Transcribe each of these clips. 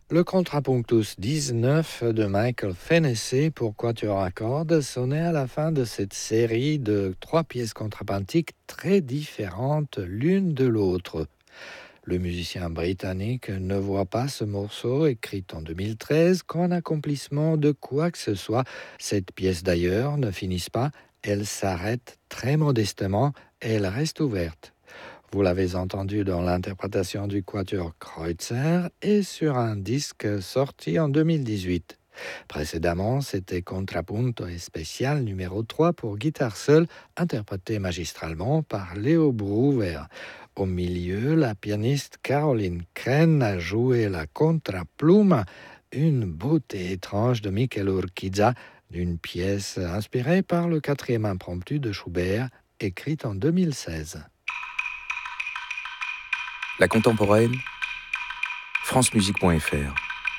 Le Contrapunctus 19 de Michael Fennessy pour quatuor à cordes sonnait à la fin de cette série de 3 pièces contrapuntiques très différentes l'une de l'autre. Le musicien britannique ne voit pas ce morceau, écrit en 2013, comme un accomplissement de quoi que ce soit. Cette pièce d'ailleurs ne finit pas, elle s'arrête très modestement et elle reste ouverte. Vous l'avez entendu dans l'interprétation du quatuor Kreutzer et sur un disque sorti en 2018. Précédemment, c'était Contrapunto et spécial numéro 3 pour guitare seule, interprété magistralement par Leo Bruver. Au milieu, la pianiste Caroline Kren a joué la contrapluma, une beauté étrange de Michel Urquiza, d'une pièce inspirée par le 4e impromptu de Schubert, écrite en 2016. La contemporaine, francemusique.fr.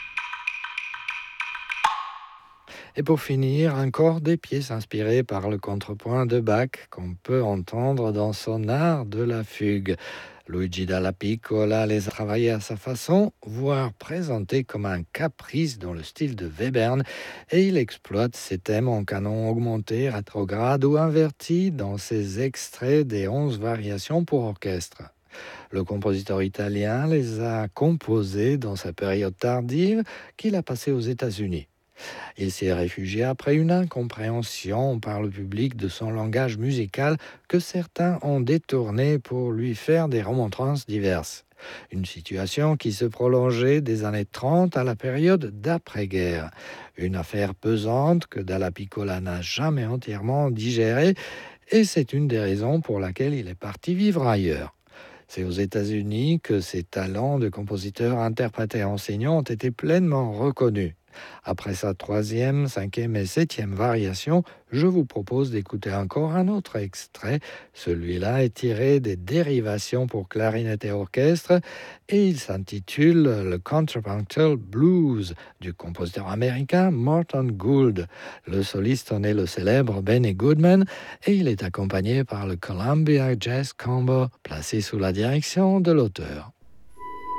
Et pour finir, encore des pièces inspirées par le contrepoint de Bach qu'on peut entendre dans son art de la fugue. Luigi Dalla Piccola les a travaillées à sa façon, voire présentées comme un caprice dans le style de Webern, et il exploite ces thèmes en canon augmenté, rétrograde ou inverti dans ses extraits des 11 variations pour orchestre. Le compositeur italien les a composés dans sa période tardive qu'il a passée aux États-Unis. Il s'est réfugié après une incompréhension par le public de son langage musical que certains ont détourné pour lui faire des remontrances diverses. Une situation qui se prolongeait des années 30 à la période d'après-guerre. Une affaire pesante que Dalla Piccola n'a jamais entièrement digérée, et c'est une des raisons pour laquelle il est parti vivre ailleurs. C'est aux États-Unis que ses talents de compositeur, interprète et enseignant ont été pleinement reconnus. Après sa 3e, 5e et 7e variation, je vous propose d'écouter encore un autre extrait. Celui-là est tiré des dérivations pour clarinette et orchestre et il s'intitule le Contrapuntal Blues du compositeur américain Morton Gould. Le soliste en est le célèbre Benny Goodman et il est accompagné par le Columbia Jazz Combo placé sous la direction de l'auteur.